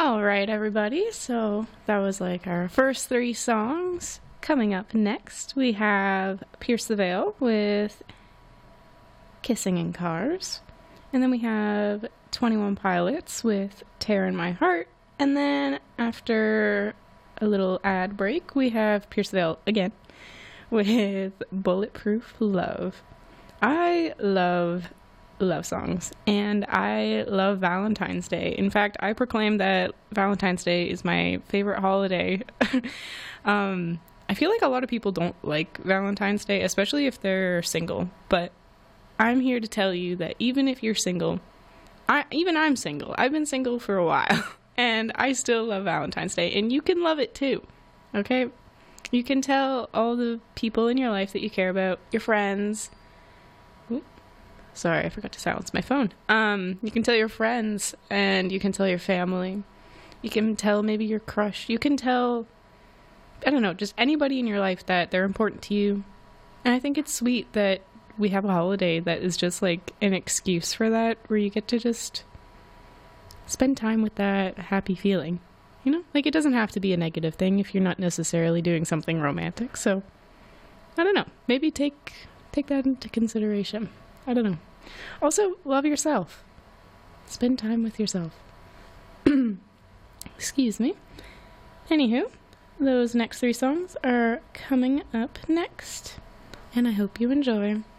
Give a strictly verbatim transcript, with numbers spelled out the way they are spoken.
All right, everybody. So that was like our first three songs. Coming up next, we have Pierce the Veil with Kissing in Cars. And then we have twenty-one Pilots with Tear in My Heart. And then after a little ad break, we have Pierce the Veil again with Bulletproof Love. I love love songs, and I love Valentine's Day. In fact, I proclaim that Valentine's Day is my favorite holiday. um, I feel like a lot of people don't like Valentine's Day, especially if they're single, but I'm here to tell you that even if you're single, I even I'm single. I've been single for a while, and I still love Valentine's Day, and you can love it too, okay? You can tell all the people in your life that you care about, your friends. Ooh, sorry, I forgot to silence my phone. Um, you can tell your friends, and you can tell your family. You can tell maybe your crush. You can tell, I don't know, just anybody in your life that they're important to you. And I think it's sweet that we have a holiday that is just like an excuse for that, where you get to just spend time with that happy feeling. You know, like it doesn't have to be a negative thing if you're not necessarily doing something romantic. So, I don't know. Maybe take take that into consideration. I don't know. Also, love yourself. Spend time with yourself. Excuse me. Anywho, those next three songs are coming up next. And I hope you enjoy.